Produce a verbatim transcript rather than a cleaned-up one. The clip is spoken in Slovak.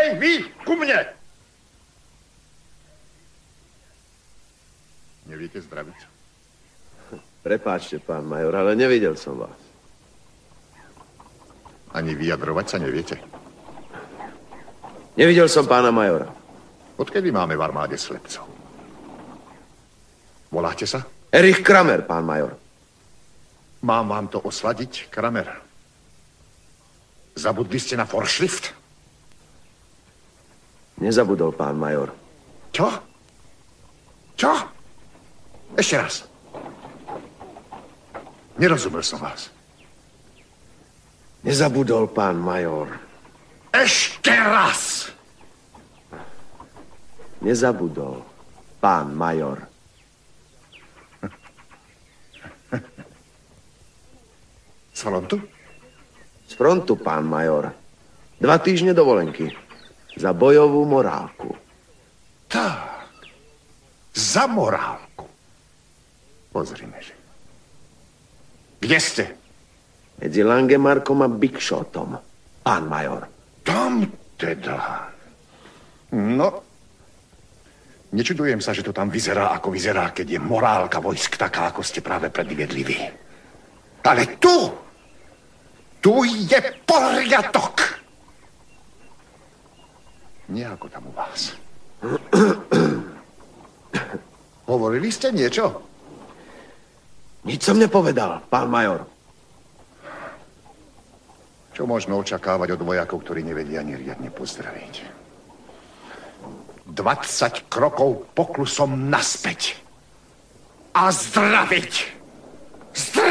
Hej, vy, ku mne! Neviete zdraviť? Prepáčte, pán major, ale nevidel som vás. Ani vyjadrovať sa neviete? Nevidel som pána majora. Odkedy máme v armáde slepcov? Voláte sa? Erich Kramer, pán major. Mám vám to osladiť, Kramer? Zabudli ste na Vorschrift? Nezabudol, pán major. Čo? Čo? Ešte raz. Nerozumel som vás. Nezabudol, pán major. Ešte raz! Nezabudol, pán major. Z frontu? Z frontu, pán major. Dva týždne dovolenky. Za bojovú morálku. Tak. Za morálku. Pozrime, že. Kde ste? Medzi Langemarkom a Big Shotom, pán major. Tam teda. No. Nečudujem sa, že to tam vyzerá, ako vyzerá, keď je morálka vojsk taká, ako ste práve predviedli vy. Ale tu, tu je poriadok. Nie ako tam u vás. Hovorili ste niečo? Nič som nepovedal, pán major. Čo možno očakávať od vojakov, ktorí nevedia ani riadne pozdraviť? dvadsať krokov poklusom naspäť. A zdraviť! Zdraviť!